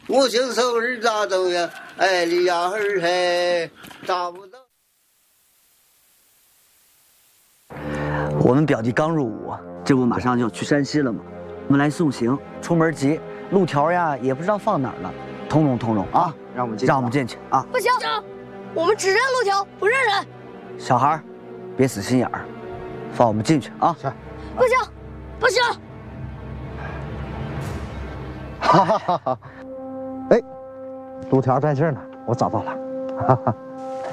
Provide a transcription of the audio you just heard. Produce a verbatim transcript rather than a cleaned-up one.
我姓手儿咋走呀？哎，你呀儿嘿，咋不走？ 我们表弟刚入伍，这不马上就要去山西了吗？我们来送行，出门急，路条呀也不知道放哪儿了，通融通融啊！ 让我们进， 让我们进去啊！ 不行，我们只认路条，不认人。 小孩儿，别死心眼儿，放我们进去啊！ 是。 不行，不行。 哈哈哈哈！哎，路条在这儿呢，我找到了。哈哈。